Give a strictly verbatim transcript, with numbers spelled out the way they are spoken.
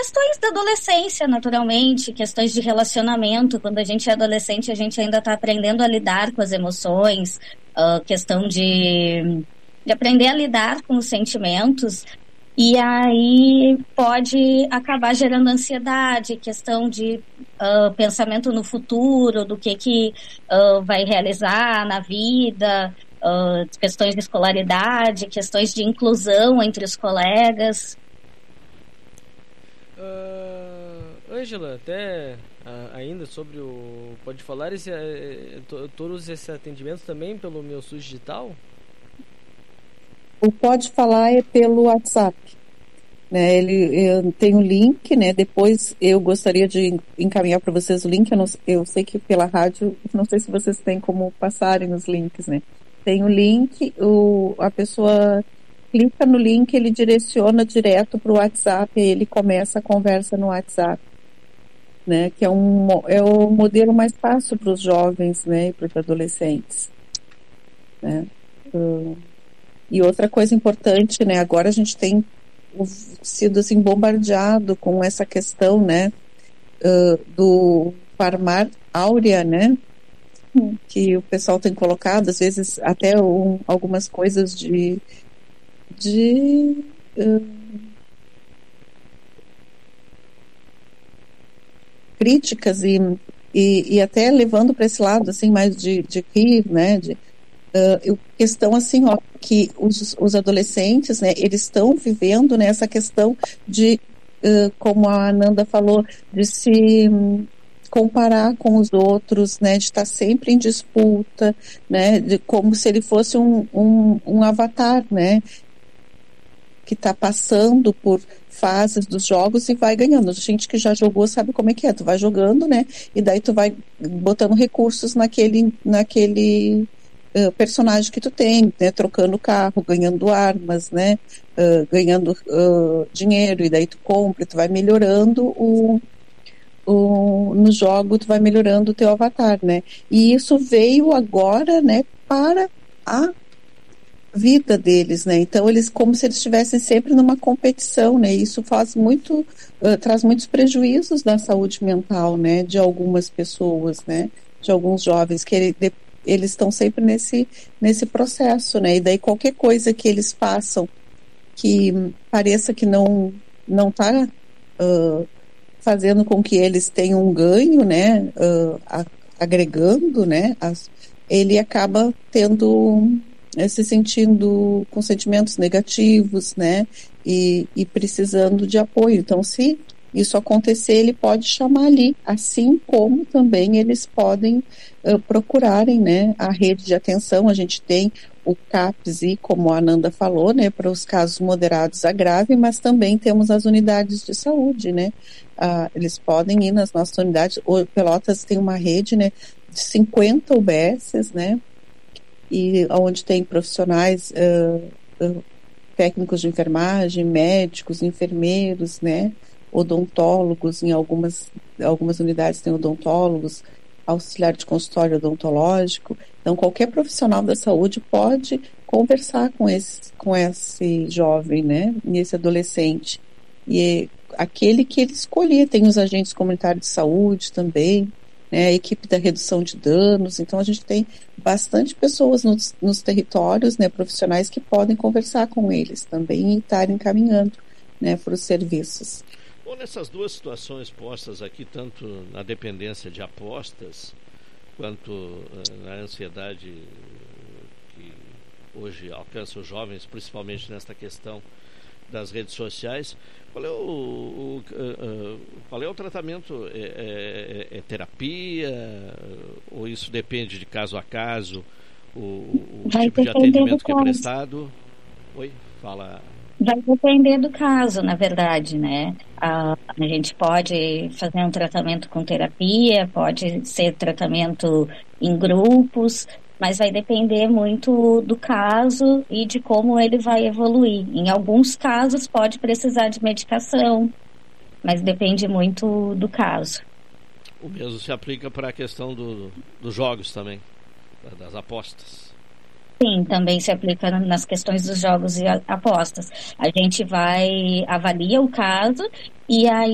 questões da adolescência, naturalmente, questões de relacionamento. Quando a gente é adolescente, a gente ainda está aprendendo a lidar com as emoções, a questão de, de aprender a lidar com os sentimentos. E aí pode acabar gerando ansiedade, questão de uh, pensamento no futuro, do que, que uh, vai realizar na vida, uh, questões de escolaridade, questões de inclusão entre os colegas. Uh, Ângela, até uh, ainda sobre o... Pode falar esse, uh, to, todos esses atendimentos também pelo meu SUS digital? O Pode Falar é pelo WhatsApp, né? Ele tem o link, né? Depois eu gostaria de encaminhar para vocês o link. Eu, não, eu sei que pela rádio, não sei se vocês têm como passarem os links, né? Tem o link, o, a pessoa clica no link, ele direciona direto para o WhatsApp e ele começa a conversa no WhatsApp, né? Que é um é o modelo mais fácil para os jovens, né? E para os adolescentes, né? Uh, E outra coisa importante, né? Agora a gente tem sido assim bombardeado com essa questão, né? Uh, do Farmar Áurea, né? Que o pessoal tem colocado, às vezes até um, algumas coisas de de uh, críticas e, e, e até levando para esse lado assim mais de, de rir, né? De, Uh, questão assim, ó, que os, os adolescentes, né, eles estão vivendo nessa questão de, uh, como a Ananda falou, de se um, comparar com os outros, né, de estar sempre em disputa, né, de, como se ele fosse um, um, um avatar, né, que está passando por fases dos jogos e vai ganhando. A gente que já jogou sabe como é que é, tu vai jogando, né, e daí tu vai botando recursos naquele, naquele Uh, personagem que tu tem, né, trocando carro, ganhando armas, né, uh, ganhando uh, dinheiro, e daí tu compra, tu vai melhorando o, o, no jogo, tu vai melhorando o teu avatar, né, e isso veio agora, né, para a vida deles, né, então eles, como se eles estivessem sempre numa competição, né, e isso faz muito, uh, traz muitos prejuízos na saúde mental, né, de algumas pessoas, né, de alguns jovens, que ele, de, eles estão sempre nesse, nesse processo, né? E daí qualquer coisa que eles façam que pareça que não não está uh, fazendo com que eles tenham um ganho, né? Uh, a, agregando, né? As, ele acaba tendo, se sentindo com sentimentos negativos, né? E, e precisando de apoio. Então, se isso acontecer, ele pode chamar ali, assim como também eles podem uh, procurarem, né, a rede de atenção. A gente tem o CAPS, como a Ananda falou, né, para os casos moderados a grave, mas também temos as unidades de saúde, né, uh, eles podem ir nas nossas unidades. O Pelotas tem uma rede, né, de cinquenta U B S, né, e onde tem profissionais, uh, uh, técnicos de enfermagem, médicos, enfermeiros, né, odontólogos, em algumas, algumas unidades tem odontólogos, auxiliar de consultório odontológico. Então, qualquer profissional da saúde pode conversar com esse, com esse jovem, né, e esse adolescente. E aquele que ele escolher, tem os agentes comunitários de saúde também, né, a equipe da redução de danos. Então, a gente tem bastante pessoas nos, nos territórios, né, profissionais que podem conversar com eles também e estar encaminhando, né, para os serviços. Bom, nessas duas situações postas aqui, tanto na dependência de apostas, quanto uh, na ansiedade que hoje alcança os jovens, principalmente nesta questão das redes sociais, qual é o, o, uh, uh, qual é o tratamento? É, é, é terapia? Ou isso depende de caso a caso? O, o tipo de atendimento que é prestado? Oi, fala... Vai depender do caso, na verdade, né? A, a gente pode fazer um tratamento com terapia, pode ser tratamento em grupos, mas vai depender muito do caso e de como ele vai evoluir. Em alguns casos pode precisar de medicação, mas depende muito do caso. O mesmo se aplica para a questão do, dos jogos também, das apostas. Sim, também se aplica nas questões dos jogos e apostas. A gente vai, avalia o caso e aí